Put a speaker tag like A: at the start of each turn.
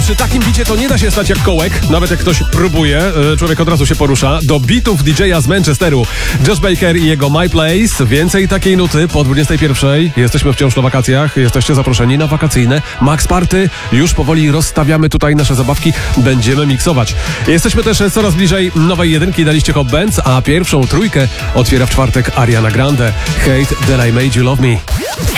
A: Przy takim bicie to nie da się stać jak kołek, nawet jak ktoś próbuje, człowiek od razu się porusza. Do bitów DJ-a z Manchesteru, Josh Baker i jego My Place. Więcej takiej nuty po 21. Jesteśmy wciąż na wakacjach, jesteście zaproszeni na wakacyjne Max Party. Już powoli rozstawiamy tutaj nasze zabawki, będziemy miksować. Jesteśmy też coraz bliżej nowej jedynki na liście Hot Bands, a pierwszą trójkę otwiera w czwartek Ariana Grande. Hate That I Made You Love Me.